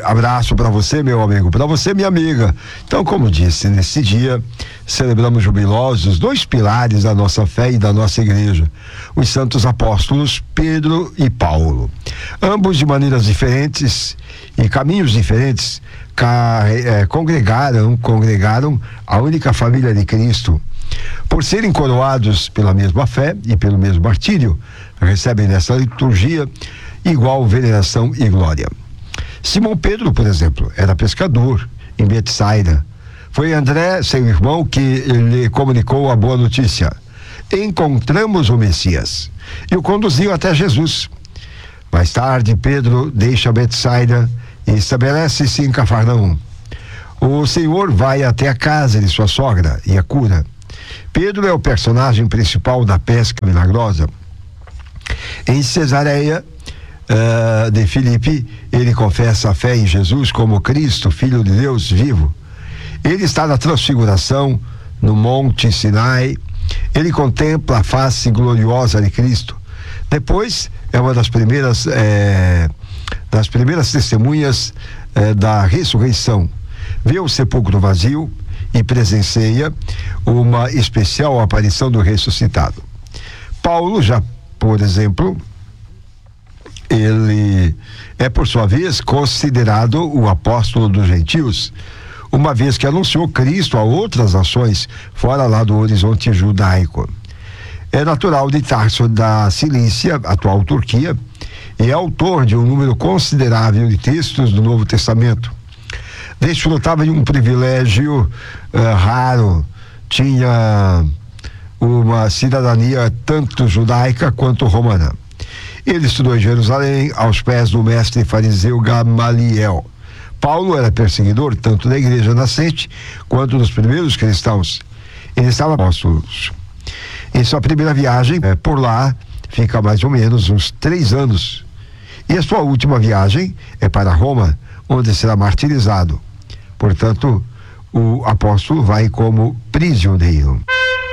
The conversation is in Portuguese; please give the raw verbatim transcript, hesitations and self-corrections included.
abraço para você, meu amigo, para você, minha amiga. Então, como disse, nesse dia celebramos jubilosos dois pilares da nossa fé e da nossa igreja, os santos apóstolos Pedro e Paulo. Ambos de maneiras diferentes e caminhos diferentes eh, congregaram, congregaram a única família de Cristo. Por serem coroados pela mesma fé e pelo mesmo martírio, recebem nessa liturgia igual veneração e glória. Simão Pedro, por exemplo, era pescador em Betsaida. Foi André, seu irmão, que lhe comunicou a boa notícia. Encontramos o Messias. E o conduziu até Jesus. Mais tarde, Pedro deixa Betsaida e estabelece-se em Cafarnaum. O Senhor vai até a casa de sua sogra e a cura. Pedro é o personagem principal da pesca milagrosa. Em Cesareia uh, de Filipe, ele confessa a fé em Jesus como Cristo, Filho de Deus vivo. Ele está na transfiguração, no Monte Sinai. Ele contempla a face gloriosa de Cristo. Depois, é uma das primeiras, é, das primeiras testemunhas é, da ressurreição. Vê o sepulcro vazio e presencia uma especial aparição do ressuscitado. Paulo, já, por exemplo, ele é, por sua vez, considerado o apóstolo dos gentios, uma vez que anunciou Cristo a outras nações fora lá do horizonte judaico. É natural de Tarso da Cilícia, atual Turquia, e é autor de um número considerável de textos do Novo Testamento. Desfrutava de um privilégio uh, raro, tinha uma cidadania tanto judaica quanto romana. Ele estudou em Jerusalém, aos pés do mestre fariseu Gamaliel. Paulo era perseguidor tanto da igreja nascente quanto dos primeiros cristãos. Ele estava apóstolos. Em sua primeira viagem, eh, por lá, fica mais ou menos uns três anos. E a sua última viagem é para Roma, onde será martirizado. Portanto, o apóstolo vai como prisioneiro.